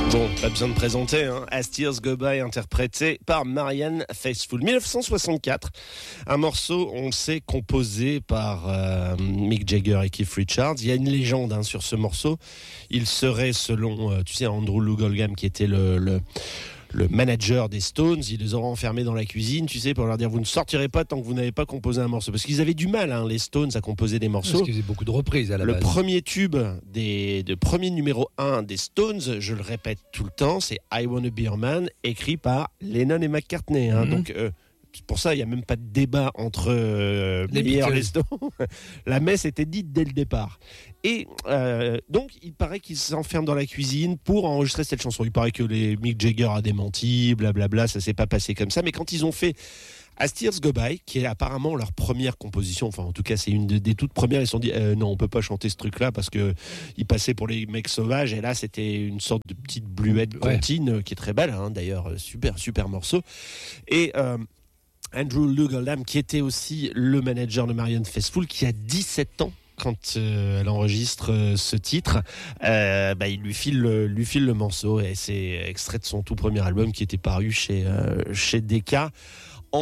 Bon, pas besoin de présenter, hein. As Tears Go By, interprété par Marianne Faithfull. 1964, un morceau, on le sait, composé par Mick Jagger et Keith Richards. Il y a une légende sur ce morceau. Il serait, selon, Andrew Loog Oldham, qui était le manager des Stones, il les aura enfermés dans la cuisine, pour leur dire vous ne sortirez pas tant que vous n'avez pas composé un morceau. Parce qu'ils avaient du mal, les Stones, à composer des morceaux. Parce qu'ils faisaient beaucoup de reprises à la base. Le premier tube, de premier numéro 1 des Stones, je le répète tout le temps, c'est I Wanna Be Your Man, écrit par Lennon et McCartney. Donc, pour ça, il n'y a même pas de débat entre les Stones. La messe était dite dès le départ. Et donc, il paraît qu'ils s'enferment dans la cuisine pour enregistrer cette chanson. Il paraît que Mick Jagger a démenti, blablabla, ça s'est pas passé comme ça. Mais quand ils ont fait As Tears Go By, qui est apparemment leur première composition, enfin en tout cas c'est une des toutes premières, ils se sont dit non, on peut pas chanter ce truc-là parce que ils passaient pour les mecs sauvages. Et là, c'était une sorte de petite bluette contine qui est très belle, d'ailleurs, super morceau. Et Andrew Loog Oldham, qui était aussi le manager de Marianne Faithfull, qui a 17 ans quand elle enregistre ce titre, il lui file le morceau, et c'est extrait de son tout premier album qui était paru chez Decca en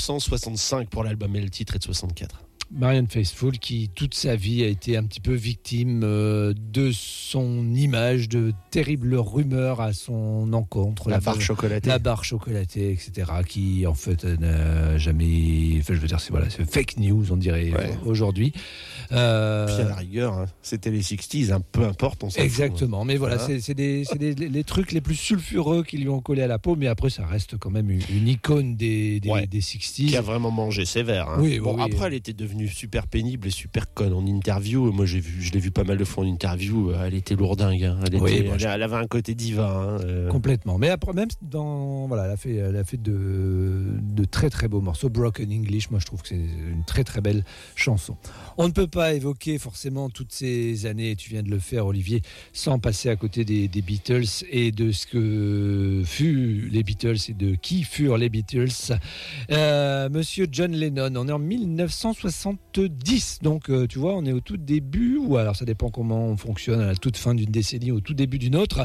1965 pour l'album, et le titre est de 64. Marianne Faithfull, qui toute sa vie a été un petit peu victime de son image, de terribles rumeurs à son encontre. La barre chocolatée, etc. Qui en fait n'a jamais. Enfin, je veux dire, c'est fake news, on dirait aujourd'hui. Puis à la rigueur, c'était les 60s, peu importe, on s'en exactement, fout. Mais voilà, c'est les trucs les plus sulfureux qui lui ont collé à la peau, mais après ça reste quand même une icône des 60s. Qui a vraiment mangé sévère. Après, elle était devenue super pénible et super conne en interview. Moi, je l'ai vu pas mal de fois en interview. Elle était lourdingue. Elle avait un côté diva. Complètement. Mais après, même elle a fait de très très beaux morceaux. Broken English, moi je trouve que c'est une très très belle chanson. On ne peut pas évoquer forcément toutes ces années, tu viens de le faire Olivier, sans passer à côté des Beatles et de ce que furent les Beatles et de qui furent les Beatles. Monsieur John Lennon, on est en 1970, donc tu vois, on est au tout début, ou alors ça dépend comment on fonctionne, à la toute fin d'une décennie, au tout début d'une autre,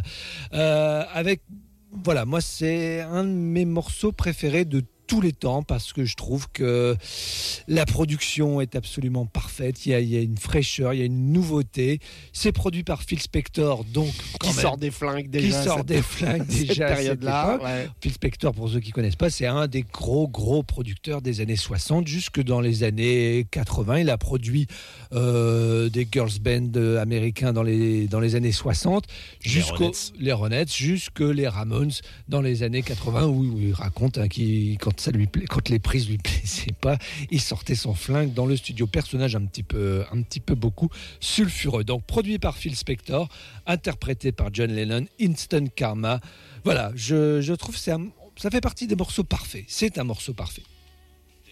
moi c'est un de mes morceaux préférés de tous les temps, parce que je trouve que la production est absolument parfaite. Il y a une fraîcheur, il y a une nouveauté. C'est produit par Phil Spector, donc qui sort des flingues déjà. Cette période-là. Phil Spector, pour ceux qui connaissent pas, c'est un des gros producteurs des années 60 jusque dans les années 80. Il a produit des girls band américains dans les années 60, les Ronettes, jusque les Ramones dans les années 80, où il raconte quand les prises lui plaisaient pas, il sortait son flingue dans le studio. Personnage un petit peu beaucoup sulfureux. Donc produit par Phil Spector, interprété par John Lennon, Instant Karma. Voilà, je trouve ça fait partie des morceaux parfaits. C'est un morceau parfait.